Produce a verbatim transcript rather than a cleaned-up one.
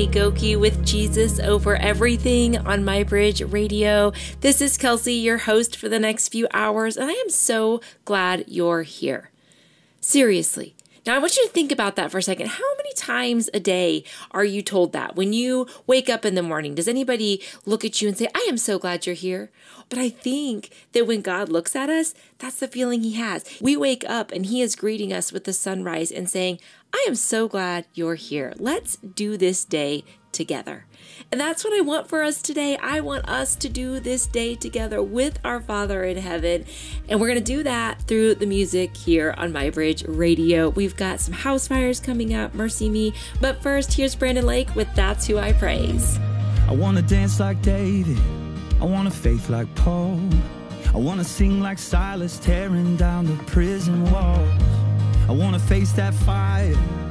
Goki with Jesus Over Everything on MyBridge Radio. This is Kelsey, your host for the next few hours, and I am so glad you're here. Seriously. Now, I want you to think about that for a second. How many times a day are you told that? When you wake up in the morning, does anybody look at you and say, I am so glad you're here? But I think that when God looks at us, that's the feeling he has. We wake up and he is greeting us with the sunrise and saying, I am so glad you're here. Let's do this day together. And that's what I want for us today. I want us to do this day together with our Father in heaven. And we're going to do that through the music here on MyBridge Radio. We've got some house fires coming up, Mercy Me. But first, here's Brandon Lake with That's Who I Praise. I want to dance like David. I want a faith like Paul. I want to sing like Silas, tearing down the prison walls. I want to face that fire